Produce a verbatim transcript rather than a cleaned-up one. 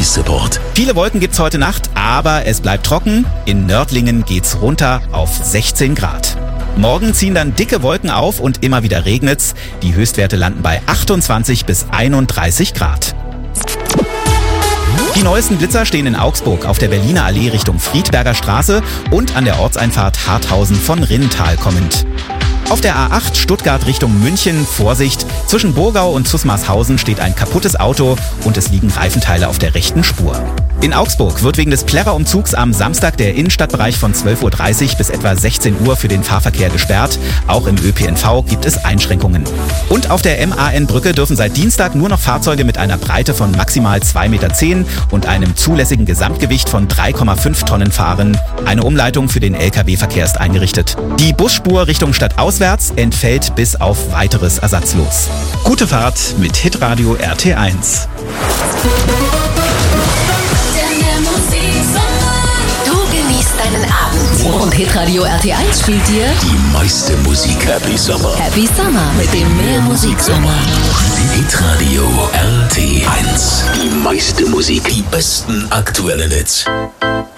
Support. Viele Wolken gibt's heute Nacht, aber es bleibt trocken. In Nördlingen geht's runter auf sechzehn Grad. Morgen ziehen dann dicke Wolken auf und immer wieder regnet's. Die Höchstwerte landen bei achtundzwanzig bis einunddreißig Grad. Die neuesten Blitzer stehen in Augsburg auf der Berliner Allee Richtung Friedberger Straße und an der Ortseinfahrt Harthausen von Rinnental kommend. Auf der A acht Stuttgart Richtung München, Vorsicht, zwischen Burgau und Zusmarshausen steht ein kaputtes Auto und es liegen Reifenteile auf der rechten Spur. In Augsburg wird wegen des Plärrer-Umzugs am Samstag der Innenstadtbereich von zwölf Uhr dreißig bis etwa sechzehn Uhr für den Fahrverkehr gesperrt. Auch im Ö P N V gibt es Einschränkungen. Und auf der M A N-Brücke dürfen seit Dienstag nur noch Fahrzeuge mit einer Breite von maximal zwei Meter zehn und einem zulässigen Gesamtgewicht von drei Komma fünf Tonnen fahren. Eine Umleitung für den L K W-Verkehr ist eingerichtet. Die Busspur Richtung Stadt auswärts entfällt bis auf weiteres ersatzlos. Gute Fahrt mit Hitradio R T eins. Deinen Abend. Und Hitradio R T eins spielt dir Die meiste Musik. Happy Summer. Happy Summer mit dem Mehr Musiksommer. Hitradio R T eins. Die meiste Musik. Die besten aktuellen Hits.